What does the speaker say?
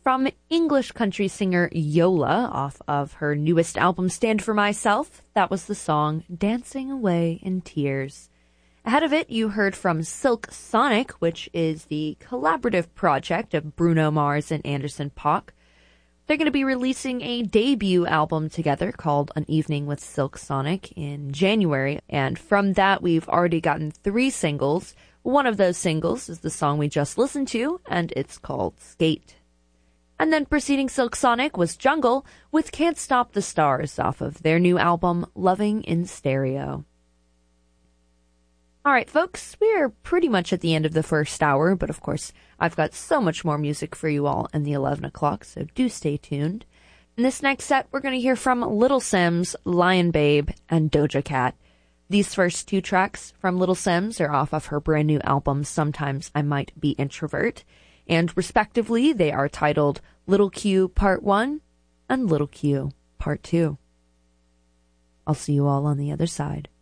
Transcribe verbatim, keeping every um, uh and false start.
From English country singer Yola, off of her newest album Stand For Myself, that was the song Dancing Away in Tears. Ahead of it, you heard from Silk Sonic, which is the collaborative project of Bruno Mars and Anderson .Paak. They're going to be releasing a debut album together called An Evening with Silk Sonic in January, and from that we've already gotten three singles. One of those singles is the song we just listened to, and it's called Skate. And then preceding Silk Sonic was Jungle with Can't Stop the Stars off of their new album Loving in Stereo. All right, folks, we're pretty much at the end of the first hour, but of course, I've got so much more music for you all in the eleven o'clock, so do stay tuned. In this next set, we're going to hear from Little Simz, Lion Babe, and Doja Cat. These first two tracks from Little Simz are off of her brand new album, Sometimes I Might Be Introvert, and respectively, they are titled Little Q Part one and Little Q Part two. I'll see you all on the other side.